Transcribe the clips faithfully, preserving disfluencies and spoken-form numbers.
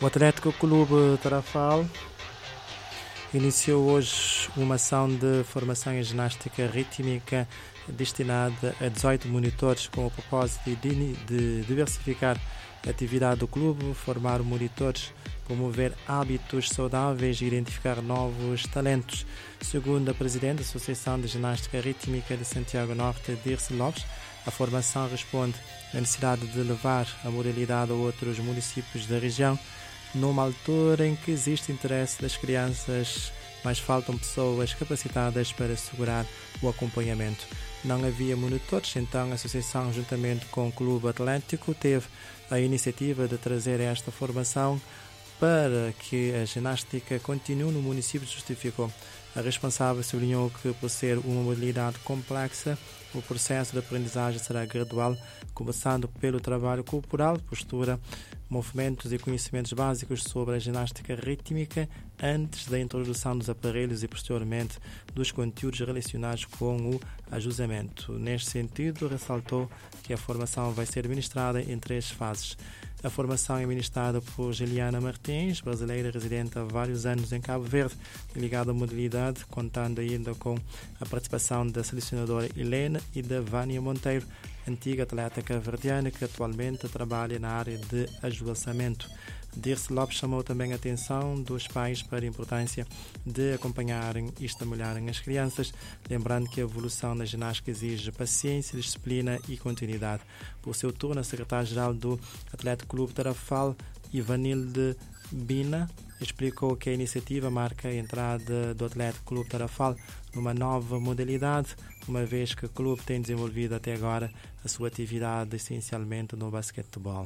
O Atlético Clube Tarrafal iniciou hoje uma ação de formação em ginástica rítmica destinada a dezoito monitores com o propósito de, de diversificar a atividade do clube, formar monitores, promover hábitos saudáveis e identificar novos talentos. Segundo a Presidente da Associação de Ginástica Rítmica de Santiago Norte, Dirce Lopes, a formação responde à necessidade de levar a modalidade a outros municípios da região, numa altura em que existe interesse das crianças, mas faltam pessoas capacitadas para assegurar o acompanhamento. Não havia monitores, então a Associação, juntamente com o Clube Atlético, teve a iniciativa de trazer esta formação para que a ginástica continue no município, justificou. A responsável sublinhou que, por ser uma modalidade complexa, o processo de aprendizagem será gradual, começando pelo trabalho corporal, postura, movimentos e conhecimentos básicos sobre a ginástica rítmica, antes da introdução dos aparelhos e, posteriormente, dos conteúdos relacionados com o ajustamento. Neste sentido, ressaltou que a formação vai ser ministrada em três fases. A formação é ministrada por Juliana Martins, brasileira residente há vários anos em Cabo Verde, ligada à modalidade, contando ainda com a participação da selecionadora Helena e da Vânia Monteiro, antiga atleta cabo-verdiana que atualmente trabalha na área de ajuizamento. Dirce Lopes chamou também a atenção dos pais para a importância de acompanharem e estimularem as crianças, lembrando que a evolução na ginástica exige paciência, disciplina e continuidade. Por seu turno, a secretária-geral do Atlético Clube Tarrafal, Ivanilde Bina, explicou que a iniciativa marca a entrada do Atlético Clube Tarrafal numa nova modalidade, uma vez que o clube tem desenvolvido até agora a sua atividade essencialmente no basquetebol.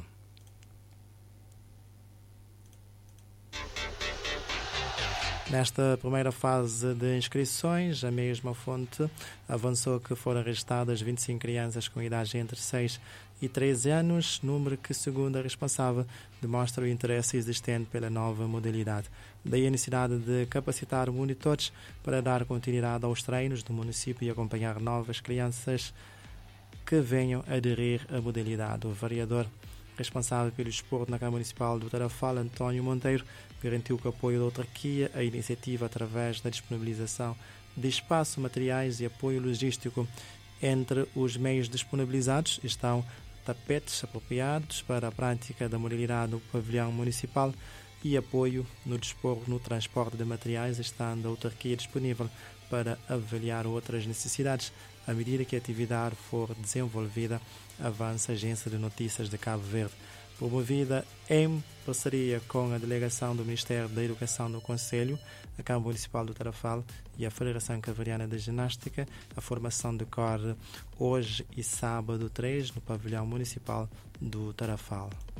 Nesta primeira fase de inscrições, a mesma fonte avançou que foram registradas vinte e cinco crianças com idade entre seis e treze anos, número que, segundo a responsável, demonstra o interesse existente pela nova modalidade. Daí a necessidade de capacitar monitores para dar continuidade aos treinos do município e acompanhar novas crianças que venham aderir à modalidade. O vereador responsável pelo desporto na Câmara Municipal do Tarrafal, António Monteiro, garantiu que o apoio da autarquia à iniciativa através da disponibilização de espaço, materiais e apoio logístico. Entre os meios disponibilizados estão tapetes apropriados para a prática da modalidade no pavilhão municipal e apoio no dispor no transporte de materiais, estando a autarquia disponível para avaliar outras necessidades. À medida que a atividade for desenvolvida, avança a Agência de Notícias de Cabo Verde. Promovida em parceria com a Delegação do Ministério da Educação do Conselho, a Câmara Municipal do Tarrafal e a Federação Cabo-Verdiana de Ginástica, a formação decorre hoje e sábado três no Pavilhão Municipal do Tarrafal.